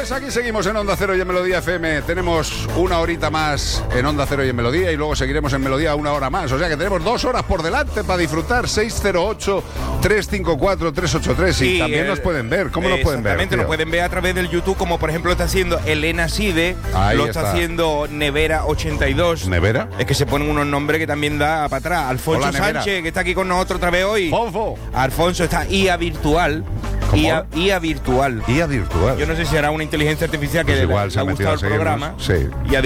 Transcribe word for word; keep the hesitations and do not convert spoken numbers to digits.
Pues aquí seguimos en Onda Cero y en Melodía F M. Tenemos una horita más en Onda Cero y en Melodía y luego seguiremos en Melodía una hora más. O sea que tenemos dos horas por delante para disfrutar. seis cero ocho, tres cinco cuatro, tres ocho tres. Y Sí, también el, nos pueden ver. ¿Cómo nos pueden ver? Exactamente, nos tío? pueden ver a través del YouTube, como por ejemplo lo está haciendo Elena Side, Ahí lo está, está. haciendo Nevera ochenta y dos. ¿Nevera? Es que se ponen unos nombres que también da para atrás. Alfonso Hola, Nevera. Sánchez, que está aquí con nosotros otra vez hoy. Fonfo. Alfonso está I A Virtual. ¿Cómo? I A, I A Virtual. I A virtual. Yo no sé si hará una inteligencia artificial que Pues le, igual le se ha ha metido gustado a el seguirnos. programa. Sí. I A